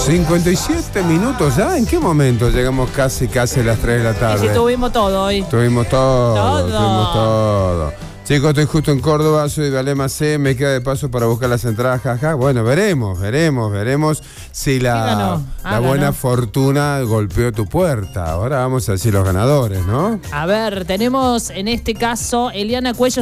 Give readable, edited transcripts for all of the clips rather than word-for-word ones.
57 minutos ya. ¿En qué momento llegamos casi a las 3 de la tarde? Y si tuvimos todo hoy. Tuvimos todo. Chicos, estoy justo en Córdoba, soy de Alema C, me queda de paso para buscar las entradas, jaja. Bueno, veremos si la buena fortuna golpeó tu puerta. Ahora vamos a decir los ganadores, ¿no? A ver, tenemos en este caso Eliana Cuello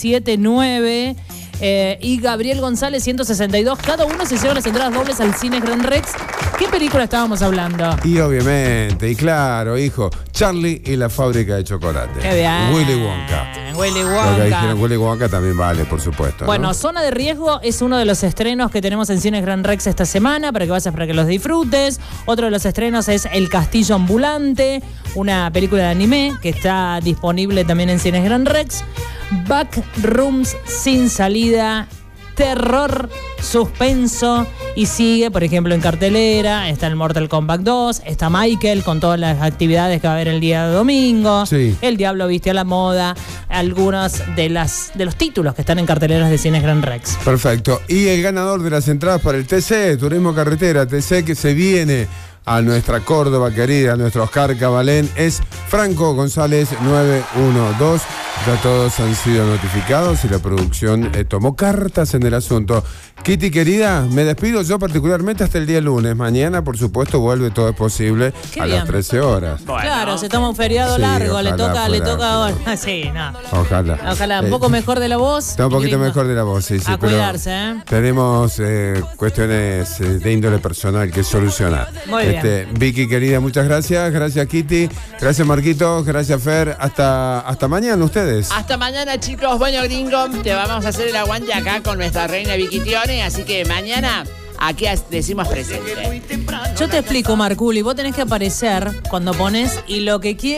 679 y Gabriel González 162. Cada uno se lleva las entradas dobles al Cine Gran Rex. ¿Qué película estábamos hablando? Y obviamente, y claro, hijo, Charlie y la fábrica de chocolate. Qué bien. Willy Wonka. Willy Lo que Wonka. dijeron Willy Wonka también vale, por supuesto, ¿no? Bueno, Zona de Riesgo es uno de los estrenos que tenemos en Cines Gran Rex esta semana, para que los disfrutes. Otro de los estrenos es El Castillo Ambulante, una película de anime que está disponible también en Cines Gran Rex. Backrooms Sin Salida, terror, suspenso, y sigue, por ejemplo, en cartelera está el Mortal Kombat 2, está Michael con todas las actividades que va a haber el día de domingo, sí. El Diablo Viste a la Moda, algunos de los títulos que están en carteleras de Cines Gran Rex. Perfecto. Y el ganador de las entradas para el TC, Turismo Carretera, TC que se viene a nuestra Córdoba querida, a nuestro Oscar Cabalén, es Franco González 912. Ya todos han sido notificados y la producción tomó cartas en el asunto. Kitty querida, me despido yo particularmente hasta el día lunes. Mañana, por supuesto, vuelve Todo es Posible a las 13 horas. Bueno, claro, se toma un feriado largo, le toca ahora. Sí, no. Ojalá, un poco mejor de la voz. Está un poquito mejor de la voz, sí. A cuidarse, ¿eh? Tenemos cuestiones de índole personal que solucionar. Muy bien. Vicky querida, muchas gracias. Gracias Kitty. Gracias Marquitos. Gracias Fer. Hasta mañana ustedes. Hasta mañana, chicos. Bueno, gringo, te vamos a hacer el aguante acá con nuestra reina Vicky Tione, así que mañana aquí decimos presente. Yo te explico, Marculi. Vos tenés que aparecer cuando pones y lo que quieras.